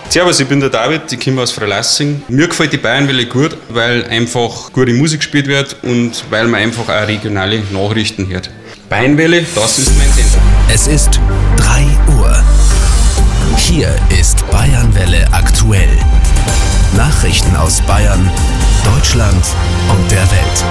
Servus, ich bin der David, ich komme aus Freilassing. Mir gefällt die Bayernwelle gut, weil einfach gute Musik gespielt wird und weil man einfach auch regionale Nachrichten hört. Bayernwelle, das ist mein Sender. Es ist 3 Uhr. Hier ist Bayernwelle aktuell. Nachrichten aus Bayern, Deutschland und der Welt.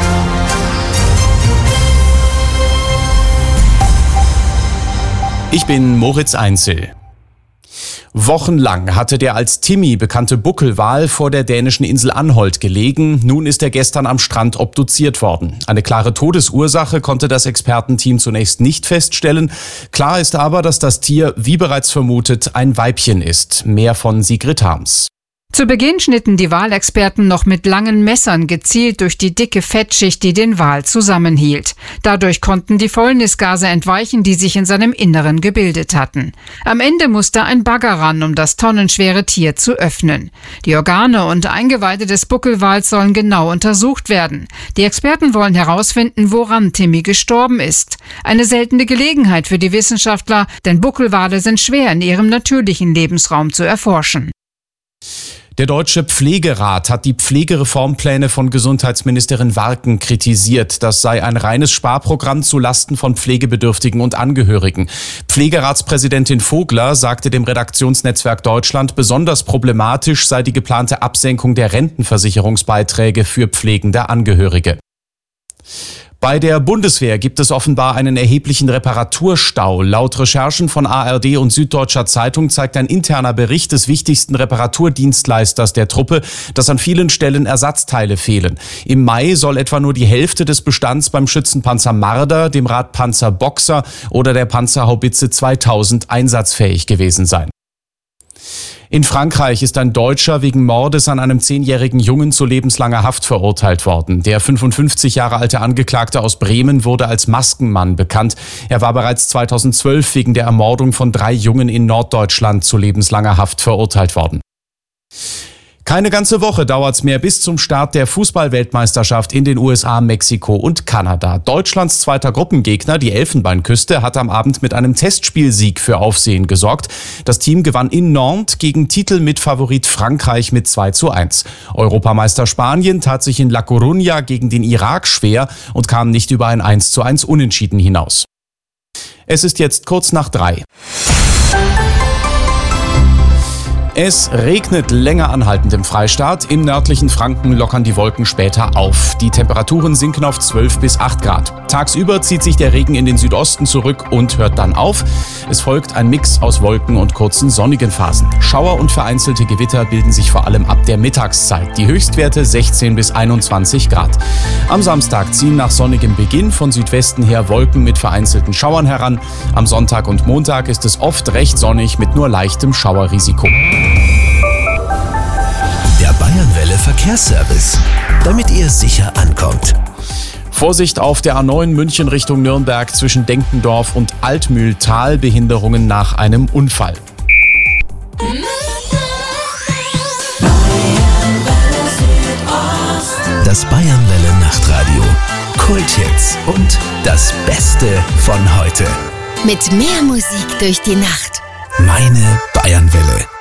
Ich bin Moritz Einzel. Wochenlang hatte der als Timmy bekannte Buckelwal vor der dänischen Insel Anholt gelegen. Nun ist er gestern am Strand obduziert worden. Eine klare Todesursache konnte das Expertenteam zunächst nicht feststellen. Klar ist aber, dass das Tier, wie bereits vermutet, ein Weibchen ist. Mehr von Sigrid Harms. Zu Beginn schnitten die Walexperten noch mit langen Messern gezielt durch die dicke Fettschicht, die den Wal zusammenhielt. Dadurch konnten die Fäulnisgase entweichen, die sich in seinem Inneren gebildet hatten. Am Ende musste ein Bagger ran, um das tonnenschwere Tier zu öffnen. Die Organe und Eingeweide des Buckelwals sollen genau untersucht werden. Die Experten wollen herausfinden, woran Timmy gestorben ist. Eine seltene Gelegenheit für die Wissenschaftler, denn Buckelwale sind schwer in ihrem natürlichen Lebensraum zu erforschen. Der Deutsche Pflegerat hat die Pflegereformpläne von Gesundheitsministerin Warken kritisiert. Das sei ein reines Sparprogramm zu Lasten von Pflegebedürftigen und Angehörigen. Pflegeratspräsidentin Vogler sagte dem Redaktionsnetzwerk Deutschland, besonders problematisch sei die geplante Absenkung der Rentenversicherungsbeiträge für pflegende Angehörige. Bei der Bundeswehr gibt es offenbar einen erheblichen Reparaturstau. Laut Recherchen von ARD und Süddeutscher Zeitung zeigt ein interner Bericht des wichtigsten Reparaturdienstleisters der Truppe, dass an vielen Stellen Ersatzteile fehlen. Im Mai soll etwa nur die Hälfte des Bestands beim Schützenpanzer Marder, dem Radpanzer Boxer oder der Panzerhaubitze 2000 einsatzfähig gewesen sein. In Frankreich ist ein Deutscher wegen Mordes an einem 10-jährigen Jungen zu lebenslanger Haft verurteilt worden. Der 55 Jahre alte Angeklagte aus Bremen wurde als Maskenmann bekannt. Er war bereits 2012 wegen der Ermordung von 3 Jungen in Norddeutschland zu lebenslanger Haft verurteilt worden. Keine ganze Woche dauert's mehr bis zum Start der Fußball-Weltmeisterschaft in den USA, Mexiko und Kanada. Deutschlands zweiter Gruppengegner, die Elfenbeinküste, hat am Abend mit einem Testspielsieg für Aufsehen gesorgt. Das Team gewann in Nantes gegen Titelmitfavorit Frankreich mit 2:1. Europameister Spanien tat sich in La Coruña gegen den Irak schwer und kam nicht über ein 1:1 Unentschieden hinaus. Es ist jetzt kurz nach 3. Es regnet länger anhaltend im Freistaat. Im nördlichen Franken lockern die Wolken später auf. Die Temperaturen sinken auf 12 bis 8 Grad. Tagsüber zieht sich der Regen in den Südosten zurück und hört dann auf. Es folgt ein Mix aus Wolken und kurzen sonnigen Phasen. Schauer und vereinzelte Gewitter bilden sich vor allem ab der Mittagszeit. Die Höchstwerte 16 bis 21 Grad. Am Samstag ziehen nach sonnigem Beginn von Südwesten her Wolken mit vereinzelten Schauern heran. Am Sonntag und Montag ist es oft recht sonnig mit nur leichtem Schauerrisiko. Der Bayernwelle Verkehrsservice, damit ihr sicher ankommt. Vorsicht auf der A9 München Richtung Nürnberg zwischen Denkendorf und Altmühltal, Behinderungen nach einem Unfall. Das Bayernwelle Nachtradio. Kulthits und das Beste von heute. Mit mehr Musik durch die Nacht. Meine Bayernwelle.